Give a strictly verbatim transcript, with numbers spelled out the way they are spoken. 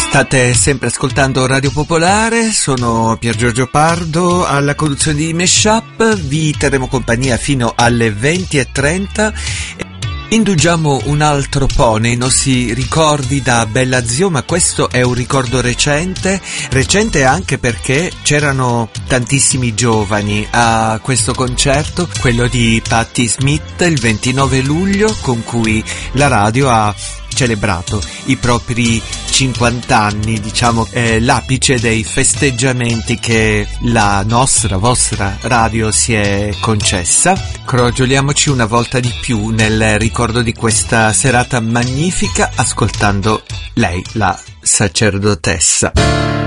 State sempre ascoltando Radio Popolare, sono Pier Giorgio Pardo alla conduzione di Meshup, vi terremo compagnia fino alle venti e trenta. Indugiamo un altro po' nei nostri ricordi da Bella Zio, ma questo è un ricordo recente, recente anche perché c'erano tantissimi giovani a questo concerto, quello di Patti Smith il ventinove luglio, con cui la radio ha celebrato i propri cinquanta anni, diciamo eh, l'apice dei festeggiamenti che la nostra, vostra radio si è concessa. Crogioliamoci una volta di più nel ricordo di questa serata magnifica ascoltando lei, la sacerdotessa.